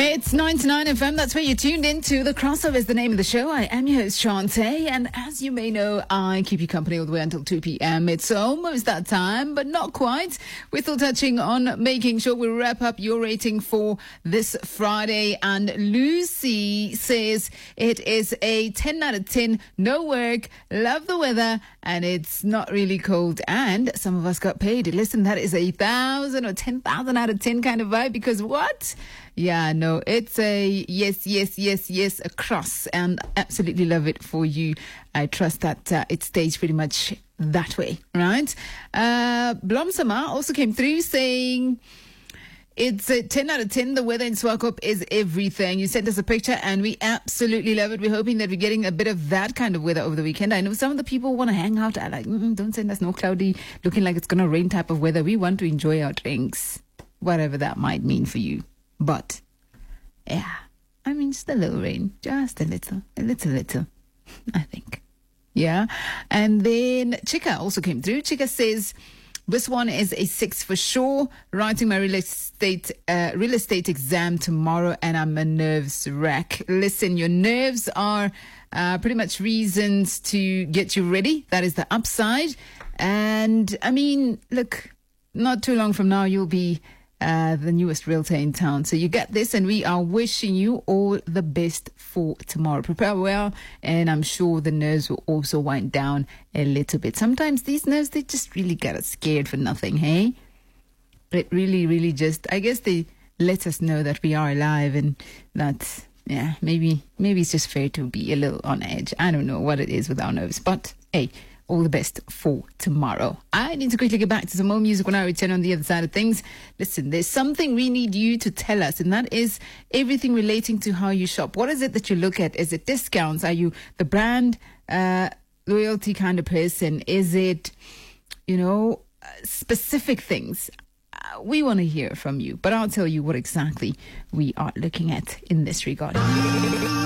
It's 99 FM. That's where you're tuned into. The Crossover is the name of the show. I am your host, Shantae. And as you may know, I keep you company all the way until 2 p.m. It's almost that time, but not quite. We're still touching on making sure we wrap up your rating for this Friday. And Lucy says it is a 10 out of 10. No work. Love the weather. And it's not really cold. And some of us got paid. Listen, that is 1,000 or 10,000 out of 10 kind of vibe. Because what? Yeah, no, it's a yes across, and absolutely love it for you. I trust that it stays pretty much that way, right? Blomsama also came through saying it's a 10 out of 10. The weather in Swakop is everything. You sent us a picture and we absolutely love it. We're hoping that we're getting a bit of that kind of weather over the weekend. I know some of the people want to hang out. I like, don't send us no cloudy, looking like it's going to rain type of weather. We want to enjoy our drinks, whatever that might mean for you. But, yeah, I mean, just a little rain, just a little, I think. Yeah. And then Chika also came through. Chika says, this one is a 6 for sure. Writing my real estate exam tomorrow, and I'm a nerves wreck. Listen, your nerves are pretty much reasons to get you ready. That is the upside. And, I mean, look, not too long from now, you'll be the newest realtor in town. So you get this, and we are wishing you all the best for tomorrow. Prepare well, and I'm sure the nerves will also wind down a little bit. Sometimes these nerves, they just really get us scared for nothing, hey? It really just, I guess they let us know that we are alive, and that, yeah, maybe it's just fair to be a little on edge. I don't know what it is with our nerves, but hey, all the best for tomorrow. I need to quickly get back to some more music when I return on the other side of things. Listen, there's something we need you to tell us, and that is everything relating to how you shop. What is it that you look at? Is it discounts? Are you the brand loyalty kind of person? Is it, specific things? We want to hear from you, but I'll tell you what exactly we are looking at in this regard.